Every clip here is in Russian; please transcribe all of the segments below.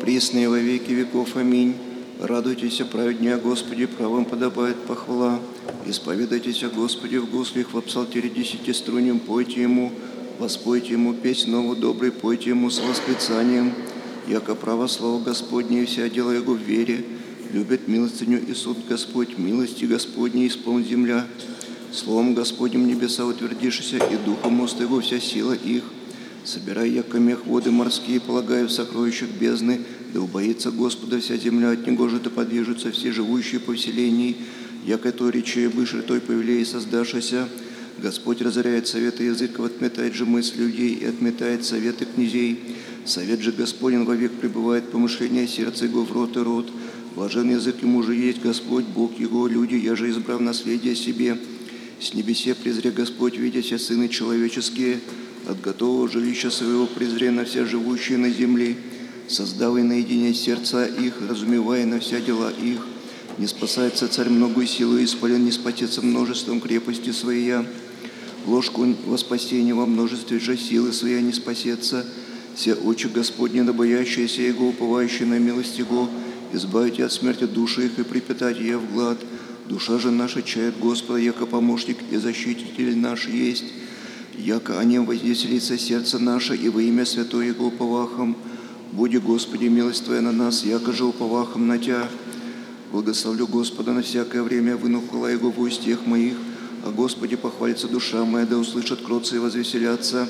присно и во веки веков. Аминь. Радуйтесь, праведня Господи, правым подобает похвала. Исповедайтесь, Господи, в гуслях, в псалтире 10-струнем, пойте Ему, воспойте Ему песнь новую добрый, пойте Ему с восклицанием. Яко право слово Господне, и вся дела Его в вере. Любит милостыню и суд Господь, милости Господней исполнит земля. Словом Господним небеса утвердишься, и духом уст Его вся сила их. Собирай, яко мех воды морские, полагая в сокровищах бездны, да убоится Господа вся земля, от Него же да подвижутся все живущие по вселенной, яко той речи выше той повелей создашася. Господь разоряет советы языков, отметает же мысли людей и отметает советы князей. Совет же Господень вовек пребывает, помышление сердца Его в рот и рот. Блажен язык Ему же есть Господь, Бог Его, люди, я же избрав наследие себе. С небесе презре Господь, видя все сыны человеческие, от готового жилища своего презре на все живущие на земле, создав и наедине сердца их, разумевая на вся дела их. Не спасается царь многою силой, исполен не спасется множеством крепости своя. Ложку во спасении во множестве же силы своя не спасется. Все очи Господни, да боящиеся Его, уповающие на милость Его, избавите от смерти души их и припитайте ее в глад. Душа же наша чает Господа, яко помощник и защититель наш есть. Яко о нем возвеселится сердце наше, и во имя святое Его уповахом. Буди, Господи, милость Твоя на нас, яко же уповахом на Тя. Благословлю Господа на всякое время, выну хвала Его в устьях моих. О Господе похвалится душа моя, да услышат кротцы и возвеселятся.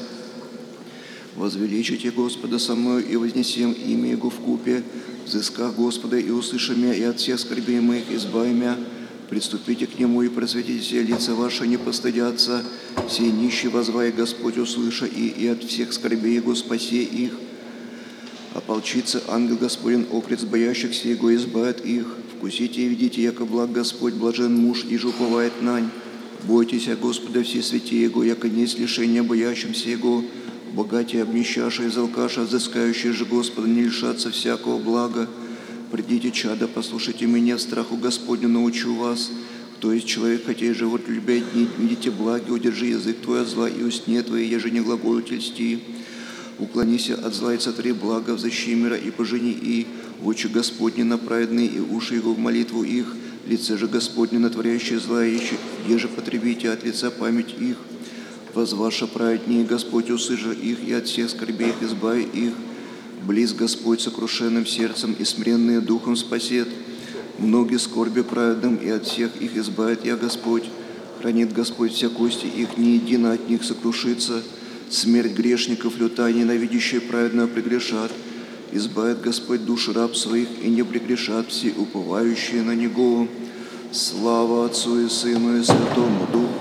Возвеличите Господа со мною, и вознесем имя Его вкупе. Взысках Господа, и услышим мя, и от всех скорбей моих избави мя. Приступите к Нему и просветите все лица ваши, не постыдятся. Все нищие возвай Господь услыша, и от всех скорбей Его спаси их. Ополчится ангел Господень, окрец боящихся Его избавит их. Вкусите и видите, яко благ Господь, блажен муж, и же уповает нань. Бойтесь Господа все святые Его, яко несть лишения боящимся Его. Богатие обнищаша и залкаша, взыскающие же Господа, не лишатся всякого блага. Придите, чада, послушайте меня, в страху Господню научу вас. Кто есть человек, хотя и живот любя дни, идите благи, удержи язык твой от зла, и устне твои, еже не глаголуте льсти. Уклонися от зла и сотри благо, взыщи мира и пожени, и в очи Господни на праведные, и уши Его в молитву их. Лице же Господне на творящее зла, еже потребите от лица память их. Возваша праведнее Господь, услыши их, и от всех скорбей их избави их. Близ Господь сокрушенным сердцем, и смиренные духом спасет. Многие скорби праведным, и от всех их избавит я Господь. Хранит Господь все кости их, ни едино от них сокрушится. Смерть грешников люта, ненавидящие праведного прегрешат. Избавит Господь души раб своих, и не прегрешат все уповающие на Него. Слава Отцу и Сыну и Святому Духу,